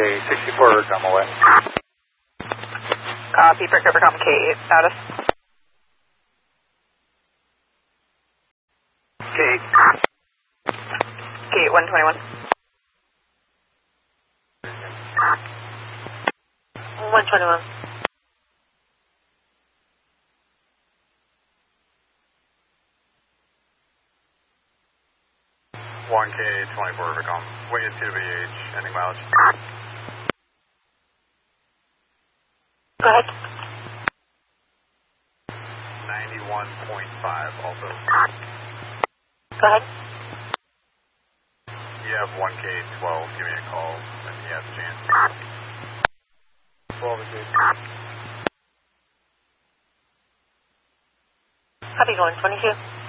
1K64, come away. Copy, for Covercom K8 status. K8. K8 121. 121. One K24 Covercom. Waiting TWH, ending mileage. Go ahead. 91.5 also. Go ahead. You have 1K12, give me a call when you have a chance. 12 is good. Copy, going 22.